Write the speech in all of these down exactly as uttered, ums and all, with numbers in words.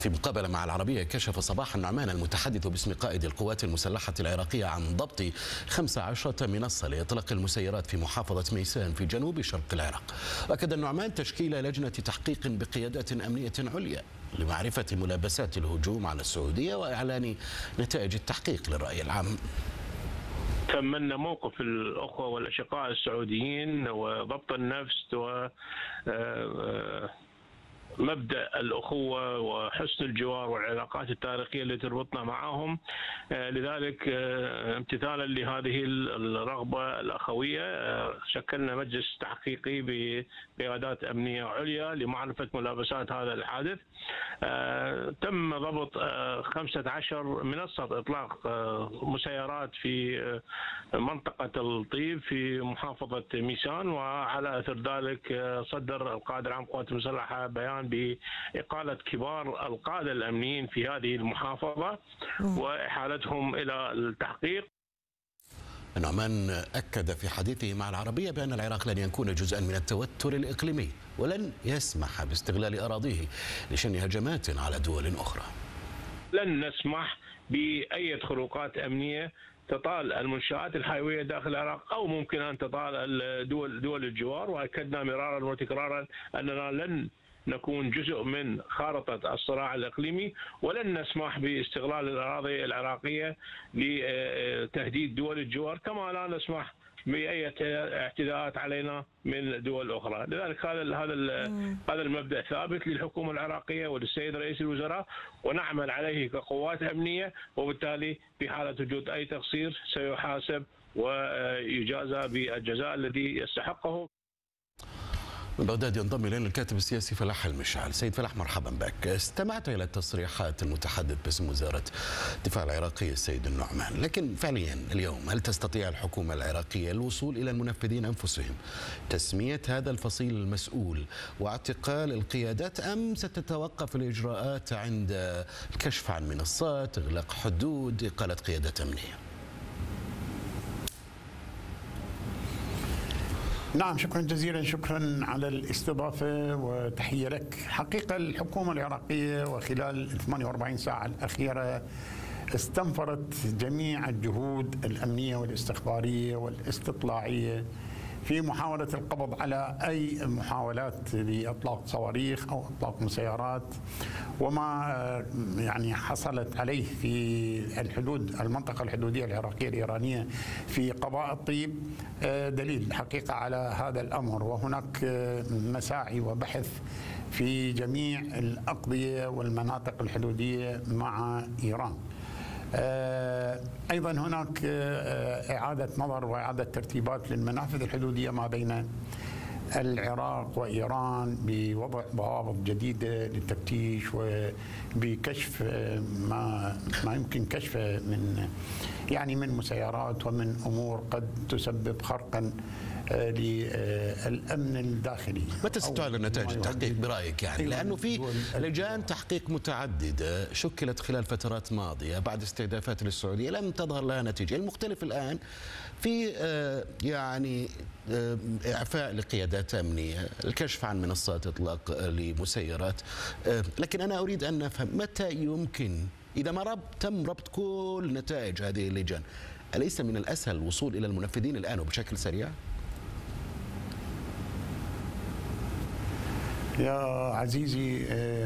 في مقابلة مع العربية كشف صباح النعمان المتحدث باسم قائد القوات المسلحة العراقية عن ضبط خمس عشرة منصة لإطلاق المسيرات في محافظة ميسان في جنوب شرق العراق. أكد النعمان تشكيل لجنة تحقيق بقيادات أمنية عليا لمعرفة ملابسات الهجوم على السعودية وإعلان نتائج التحقيق للرأي العام. تمنى موقف الأخوة والأشقاء السعوديين وضبط النفس و مبدأ الأخوة وحسن الجوار والعلاقات التاريخية اللي تربطنا معهم. لذلك امتثالا لهذه الرغبة الأخوية شكلنا مجلس تحقيقي بقيادات أمنية عليا لمعرفة ملابسات هذا الحادث. تم ضبط خمسة عشر منصة إطلاق مسيرات في منطقة الطيب في محافظة ميسان، وعلى أثر ذلك صدر القائد العام للقوات المسلحة بيان بإقالة كبار القادة الأمنيين في هذه المحافظة وإحالتهم إلى التحقيق. النعمان أكد في حديثه مع العربية بأن العراق لن يكون جزءا من التوتر الإقليمي ولن يسمح باستغلال أراضيه لشن هجمات على دول أخرى. لن نسمح بأي خروقات أمنية تطال المنشآت الحيوية داخل العراق أو ممكن أن تطال الدول دول الجوار، وأكدنا مرارا وتكرارا أننا لن نكون جزء من خارطة الصراع الإقليمي ولن نسمح باستغلال الأراضي العراقية لتهديد دول الجوار، كما لا نسمح بأي اعتداءات علينا من دول أخرى. لذلك هذا هذا هذا المبدأ ثابت للحكومة العراقية وللسيد رئيس الوزراء، ونعمل عليه كقوات أمنية، وبالتالي في حالة وجود أي تقصير سيحاسب ويجازى بالجزاء الذي يستحقه. من بغداد ينضم الينا الكاتب السياسي فلاح المشعل. سيد فلاح، مرحبا بك. استمعت الى تصريحات المتحدث باسم وزاره الدفاع العراقيه السيد النعمان، لكن فعليا اليوم هل تستطيع الحكومه العراقيه الوصول الى المنفذين انفسهم، تسميه هذا الفصيل المسؤول واعتقال القيادات، ام ستتوقف الاجراءات عند الكشف عن منصات، اغلاق حدود، اقاله قيادات امنيه؟ نعم، شكرا جزيلا، شكرا على الاستضافة وتحية لك. حقيقة الحكومة العراقية وخلال ثمانية وأربعين ساعة الأخيرة استنفرت جميع الجهود الأمنية والاستخبارية والاستطلاعية في محاولة القبض على أي محاولات لإطلاق صواريخ أو إطلاق مسيرات، وما يعني حصلت عليه في الحدود المنطقة الحدودية العراقية الإيرانية في قضاء الطيب دليل الحقيقة على هذا الأمر. وهناك مساعي وبحث في جميع الأقضية والمناطق الحدودية مع إيران. أيضا هناك إعادة نظر وإعادة ترتيبات للمنافذ الحدودية ما بين العراق وإيران بوضع ضوابط جديدة للتفتيش وبكشف ما ما يمكن كشفه من يعني من مسيرات ومن أمور قد تسبب خرقا للأمن الداخلي. متى ستعلن نتائج التحقيق برأيك؟ يعني لأنه في لجان تحقيق متعددة شكلت خلال فترات ماضية بعد استهدافات للسعودية لم تظهر لها نتيجة. المختلف الآن في يعني إعفاء لقيادات أمنية، الكشف عن منصات إطلاق لمسيرات، لكن أنا أريد أن نفهم متى يمكن، إذا ما رب تم ربط كل نتائج هذه اللجان، أليس من الأسهل الوصول إلى المنفذين الآن وبشكل سريع؟ يا عزيزي،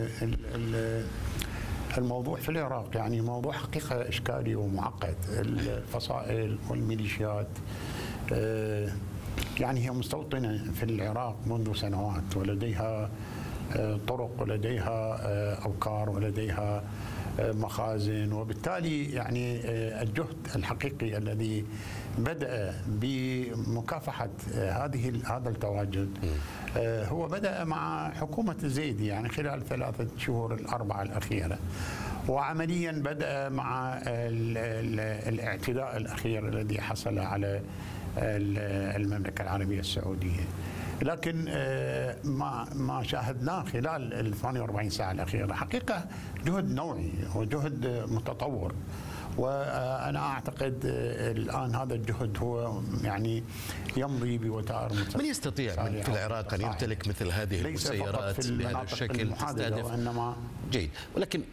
الموضوع في العراق يعني موضوع حقيقة إشكالي ومعقد. الفصائل والميليشيات يعني هي مستوطنة في العراق منذ سنوات، ولديها طرق ولديها أوكار ولديها مخازن، وبالتالي يعني الجهد الحقيقي الذي بدأ بمكافحة هذه هذا التواجد هو بدأ مع حكومة الزيدي يعني خلال ثلاثة شهور الأربعة الأخيرة، وعمليا بدأ مع الاعتداء الأخير الذي حصل على المملكة العربية السعودية. لكن ما ما شاهدناه خلال ال ثمانية وأربعين ساعة الأخيرة حقيقة جهد نوعي وجهد متطور، وأنا أعتقد الآن هذا الجهد هو يعني يمضي بوتائر متسارعة. من يستطيع في العراق أن يمتلك مثل هذه المسيرات بهذا الشكل تستهدف؟ وإنما جيد، ولكن